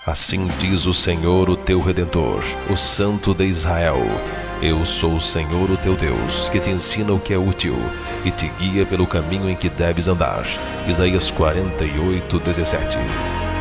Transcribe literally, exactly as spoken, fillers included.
Assim diz o Senhor, o teu Redentor, o Santo de Israel: Eu sou o Senhor, o teu Deus, que te ensina o que é útil e te guia pelo caminho em que deves andar. Isaías quarenta e oito, dezessete.